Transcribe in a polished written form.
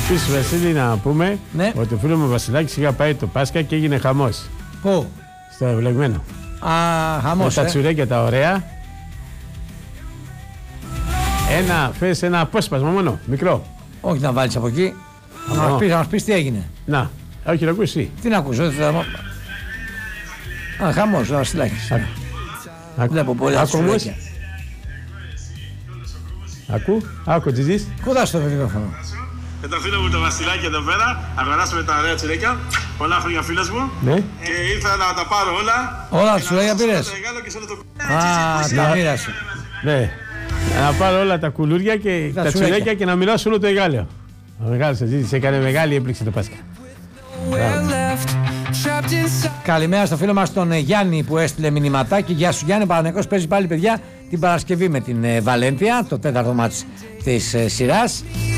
Επίσης, Βασίλη, να πούμε ότι ο φίλος μου Βασιλάκης είχα πάει το Πάσχα και έγινε χαμός. Πού? Στο ευλεγμένο. Χαμός. Με τα τσουρέκια τα ωραία. Φες ένα απόσπασμα μόνο, μικρό. Όχι να βάλεις από εκεί. Να μας πεις τι έγινε. Να, όχι να ακούσει. Τι να ακούσω. Χαμός ο Βασιλάκης. Βλέπω πολλά τσουρέκια. Άκου τι ζεις. Κοντά στο μικρόφωνο. Με το φίλο μου το Βασιλάκι εδώ πέρα, αγοράσαμε τα ωραία τσουρέκια. Πολλά χρόνια φίλος μου. Ναι. Και ήρθα να τα πάρω όλα. Όλα τα τσουρέκια πήρες. Τα μοίρασε. Ναι. Να πάρω όλα τα κουλούρια και τα τσουρέκια και να μοιράσω όλο το εγάλιο. Ο μεγάλος σε έκανε μεγάλη έπληξη το Πάσχα. Καλημέρα στο φίλο μας τον Γιάννη που έστειλε μηνυματάκι. Γεια σου Γιάννη, Παναθηναϊκός παίζει πάλι παιδιά την Παρασκευή με την Βαλένθια, το τέταρτο μάτς της σειράς.